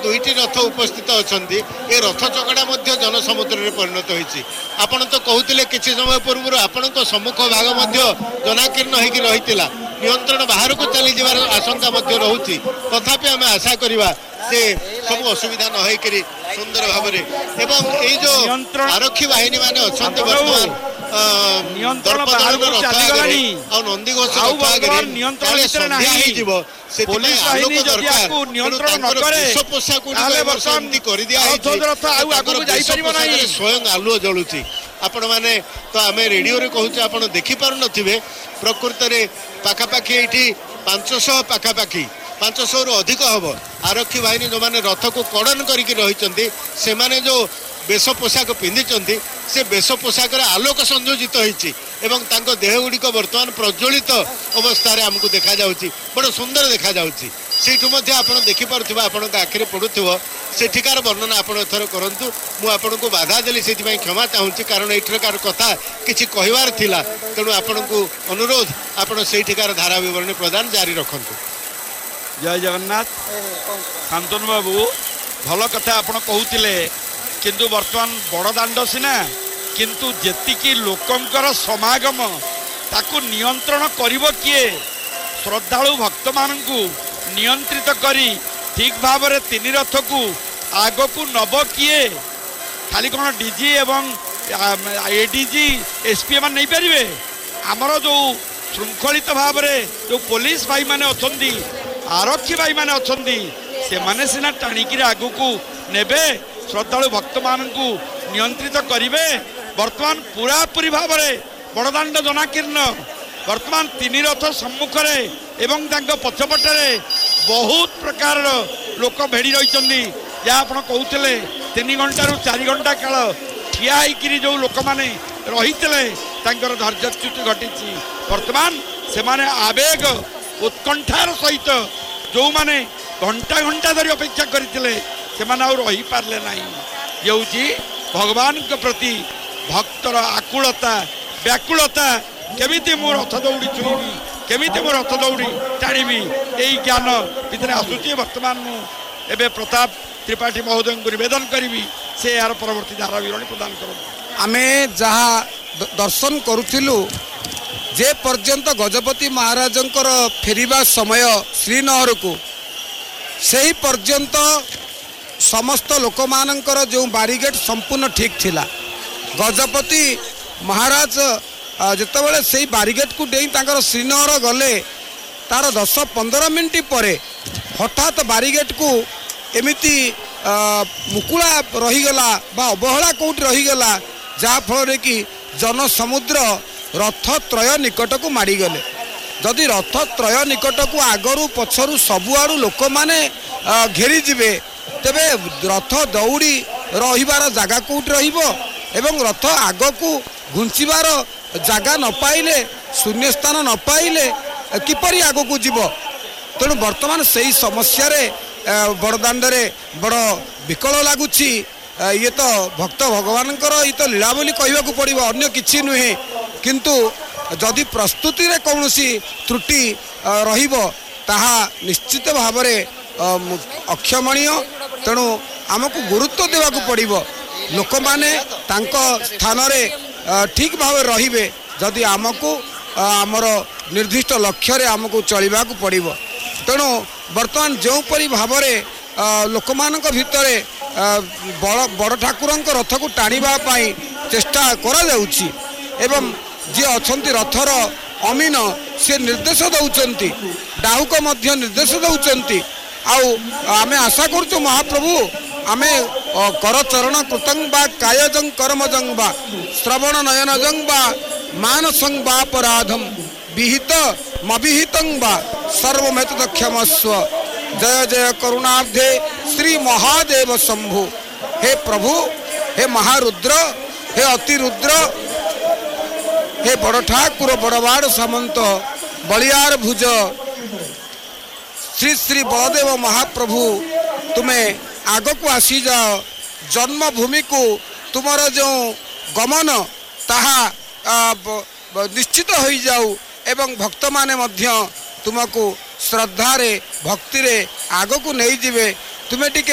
दुईटी रथ उपस्थित अच्छा ये रथ चकड़ा जनसमुद्र में परिणत होती आपण तो कहते कि समय पूर्व आपण सम्मुख भाग जनाकीर्ण होती नियंत्रण बाहर को चली जावार आशंका रोचे तथापि आम आशा करवा से सब असुविधा न होकर सुंदर भाव में जो आरक्षी बाहिनी माने अच्छा बर्तमान स्वयं आलुओ जलुची आपण मैंने तो आम रेडियो रे कहूँ आप देखिपार थे प्रकृत में पाखापाखि ये 500 पाखापाखि 500 रु अधिक हम आरक्षी बाहिनी जो मैंने रथ को कड़न करके जो बेश पोशाक पिंधि से बेश पोशाक आलोक संयोजित होती देह गुड़िक बर्तमान प्रज्वलित अवस्था आमको देखा जाउची बड़ सुंदर देखा जाउची सेठू आप देखिपे आपण आखिरी पड़ुव सेठिकार वर्णना आप एथर करूँ मुझे बाधा देली से क्षमा चाहूँगी कारण एठिकार कथा किसी कहबार थिला तेणु आपण को अनुरोध आपण सेठिकार धारा विवरणी प्रदान जारी रखु। जय जगन्नाथ। शांतनु बाबू भल कथा आपण कहते किंतु वर्तमान बड़ दांड सीना किंतु जेतिकी लोकंकर समागम ताकू नियंत्रण करिवो किए श्रद्धालु भक्त मानू नियंत्रित करी ठीक भाव में तीन रथ को आग को नब किए खाली कौन डीजी एवं एडीजी एसपी मान नहीं पारे आमर जो श्रृंखलित भाव में जो पुलिस भाई माने अछंती आरक्षी भाई माने अछंती से माने सिना टाणिकी आगु को नेबे श्रद्धालु भक्त मानू नियंत्रित करिवे वर्तमान पूरापूरी भाव में बड़दाण्ड जनाकीर्ण वर्तमान तीन रथ सम्मुख एवं पछपटे बहुत प्रकार लोक भेड़ी रही जहाँ आप कहते 3 घंटा रु 4 घंटा काल ठिया जो लोक मैंने रही धैर्यच्युति घटी वर्तमान से माने आवेग उत्कंठार सहित जो माने घंटा घंटा धरी अपेक्षा करते से रही पारे ना ये भगवान के प्रति भक्तर आकुलता व्याकुलता केमिति मो रथ दौड़ी छुईबी केमिति मो रथ दौड़ी टाणी यही ज्ञान भितर आसूची वर्तमान मुझे प्रताप त्रिपाठी महोदय को निवेदन करी से यार परवर्ती धारा विवरणी प्रदान कर। आमे जहाँ दर्शन करूँ जे पर्यंत गजपति महाराजंकर फेरिबा समय श्रीनगर को सही पर्यंत समस्त लोक मानकर जो बारिगेट संपूर्ण ठीक थिला गजपति महाराज जितेबाला से बारिगेट को डेई तांकर श्रीनगर गले तार 10-15 मिनट पर हठात बारिगेट को एमिति मुकुला रहीगला बा अवहेला कौट रहीगला जहाँफल कि जनसमुद्र रथ त्रय निकट को माड़गले जदि रथ त्रय निकट को आगरू पछरू सबुआड़ू लोक मैंने घेरी जिबे तेबे रथ दौड़ी रहीबार जगह कौट रहिबो एवं रथ आग को घुंचबार जगह न पाइले शून्य स्थान न पाइले किपरि आग को जीव तेणु वर्तमान से ही समस्या बड़दाण्ड बड़ विकल लगुच ये तो भक्त भगवान ये तो लीला बोली कहवाक पड़ो अन्य किसी नुहे किंतु जदि प्रस्तुति रे कौन त्रुटि रहा निश्चित भाव अक्षमणीय तेणु आमको गुरुत्व देवाक पड़ो लोक माने स्थान ठीक भाव रे जदि आमको आमर निर्दिष्ट लक्ष्य रे आमको चलवा पड़ो तेणु वर्तमान जो परी भाव लोक मान भितर बड़ ठाकुर रथ को टाणिबा पाई चेष्टा करा जाउछि एवं जी अच्छी रथर अमीन से निर्देश दौरान डाहुक मध्य निर्देश दौरान आमे आशा करूँ महाप्रभु आमे करचरण कृतं बा कायजं कर्मजं बा श्रवण नयनजं बा मानसं बा अपराधम विहित मविहितं बा सर्वमेत क्षमस्व जय जय करुणाब्धे श्री महादेव शंभु। हे प्रभु हे महारुद्र हे अतिरुद्र हे बड़ ठाकुर बड़वाड़ सामंत बलियार भुज श्री श्री बलदेव महाप्रभु तुम्हें आग को आसी जाओ जन्मभूमि को तुमर जो गमन ताहा निश्चित हो जाऊ एवं भक्त माने मध्य तुमको श्रद्धारे भक्ति रे आग को नहीं जीवे तुम्हें टिके